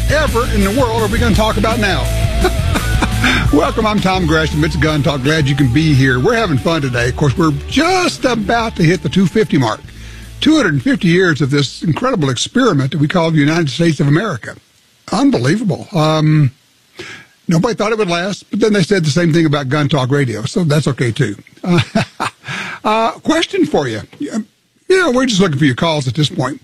ever in the world are we going to talk about now? Welcome, I'm Tom Gresham. It's Gun Talk. Glad you can be here. We're having fun today. Of course, we're just about to hit the 250 mark. 250 years of this incredible experiment that we call the United States of America. Unbelievable. Nobody thought it would last, but then they said the same thing about Gun Talk Radio, so that's okay, too. Question for you. We're just looking for your calls at this point.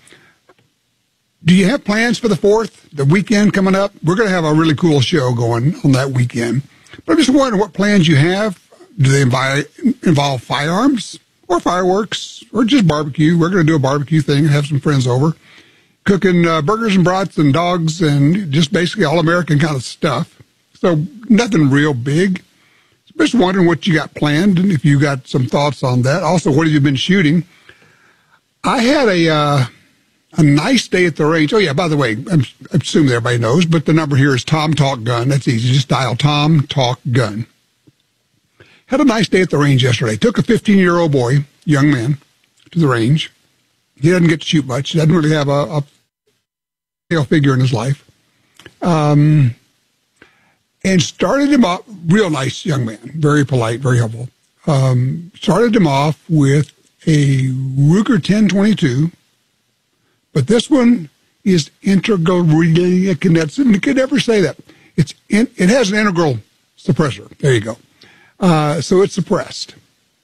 Do you have plans for the 4th, the weekend coming up? We're going to have a really cool show going on that weekend. But I'm just wondering what plans you have. Do they involve firearms or fireworks or just barbecue? We're going to do a barbecue thing and have some friends over. Cooking burgers and brats and dogs and just basically all-American kind of stuff. So nothing real big. Just wondering what you got planned and if you got some thoughts on that. Also, what have you been shooting? I had a nice day at the range. Oh, yeah, by the way, I assume everybody knows, but the number here is Tom Talk Gun. That's easy. Just dial Tom Talk Gun. Had a nice day at the range yesterday. Took a 15-year-old boy, young man, to the range. He doesn't get to shoot much. He doesn't really have a male figure in his life. And started him off, real nice young man, very polite, very helpful. Started him off with a Ruger 10/22, but this one is integral. I can never say that. It has an integral suppressor. There you go. So it's suppressed.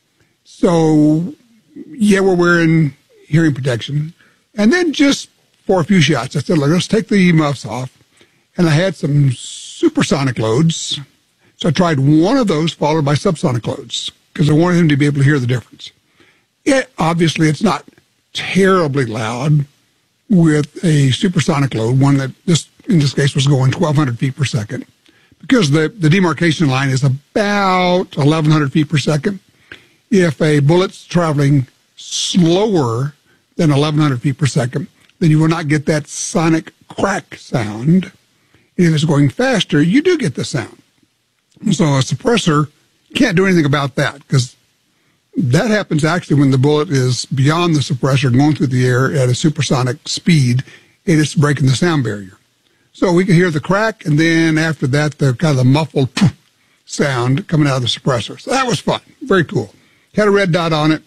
So yeah, we're wearing hearing protection, and then just for a few shots, I said, "Look, let's take the earmuffs off," and I had some supersonic loads. So I tried one of those followed by subsonic loads because I wanted him to be able to hear the difference. Obviously, it's not terribly loud with a supersonic load, one that in this case was going 1,200 feet per second, because the demarcation line is about 1,100 feet per second. If a bullet's traveling slower than 1,100 feet per second, then you will not get that sonic crack sound. And if it's going faster, you do get the sound. So a suppressor can't do anything about that, because that happens actually when the bullet is beyond the suppressor, going through the air at a supersonic speed, and it's breaking the sound barrier. So we can hear the crack, and then after that, the kind of the muffled sound coming out of the suppressor. So that was fun. Very cool. Had a red dot on it.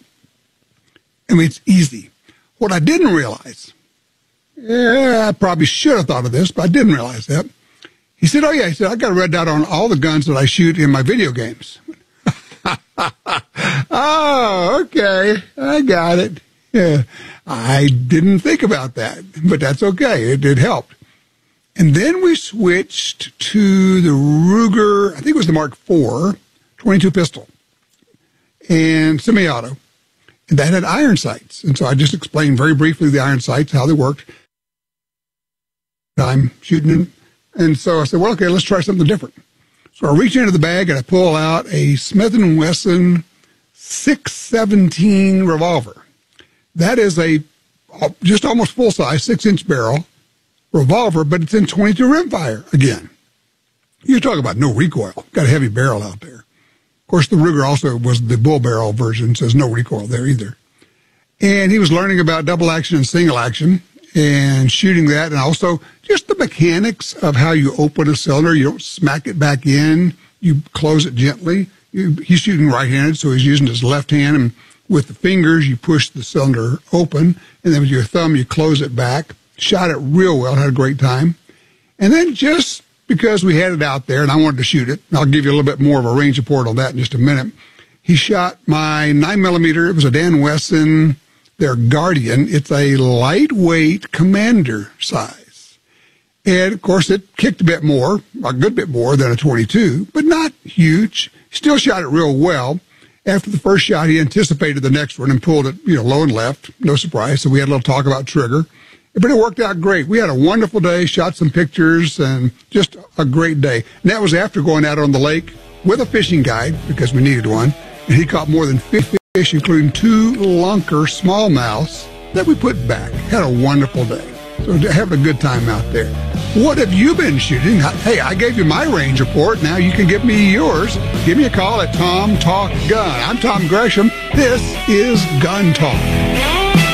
I mean, it's easy. What I didn't realize, I probably should have thought of this, but I didn't realize that. He said, "Oh, yeah." He said, "I got a red dot on all the guns that I shoot in my video games." Oh, okay. I got it. Yeah. I didn't think about that, but that's okay. It helped. And then we switched to the Ruger, I think it was the Mark IV 22 pistol and semi-auto. And that had iron sights. And so I just explained very briefly the iron sights, how they worked. I'm shooting them. And so I said, well, okay, let's try something different. So I reach into the bag and I pull out a Smith & Wesson 617 revolver. That is a just almost full-size 6-inch barrel revolver, but it's in 22 rimfire again. You talk about no recoil. Got a heavy barrel out there. Of course, the Ruger also was the bull barrel version, so there's no recoil there either. And he was learning about double action and single action and shooting that, and also just the mechanics of how you open a cylinder. You don't smack it back in. You close it gently. He's shooting right-handed, so he's using his left hand, and with the fingers, you push the cylinder open, and then with your thumb, you close it back. Shot it real well, had a great time. And then just because we had it out there and I wanted to shoot it, and I'll give you a little bit more of a range report on that in just a minute, he shot my 9mm. It was a Dan Wesson, their Guardian. It's a lightweight commander size. And, of course, it kicked a bit more, a good bit more than a 22, but not huge. Still shot it real well. After the first shot, he anticipated the next one and pulled it, low and left. No surprise. So we had a little talk about trigger. But it worked out great. We had a wonderful day, shot some pictures, and just a great day. And that was after going out on the lake with a fishing guide, because we needed one. And he caught more than 50 fish, including 2 lunker smallmouths that we put back. Had a wonderful day. So having a good time out there. What have you been shooting? Hey, I gave you my range report. Now you can give me yours. Give me a call at Tom Talk Gun. I'm Tom Gresham. This is Gun Talk.